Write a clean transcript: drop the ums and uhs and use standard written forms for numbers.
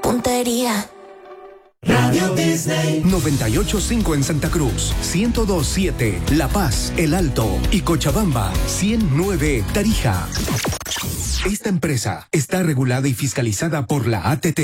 puntería. Radio Disney 98.5 en Santa Cruz, 102.7 La Paz, El Alto y Cochabamba, 100.9 Tarija. Esta empresa está regulada y fiscalizada por la ATT.